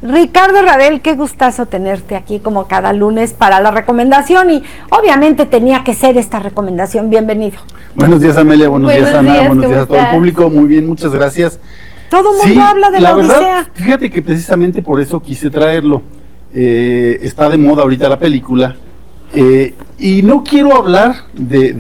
Ricardo Radel, qué gustazo tenerte aquí como cada lunes para la recomendación y obviamente tenía que ser esta recomendación. Bienvenido. Buenos días, Amelia, buenos días, Ana, buenos días a todo el estás? público. Muy bien, muchas gracias. Todo el mundo habla de la verdad, Odisea. fíjate que precisamente por eso quise traerlo. Está de moda ahorita la película y no quiero hablar de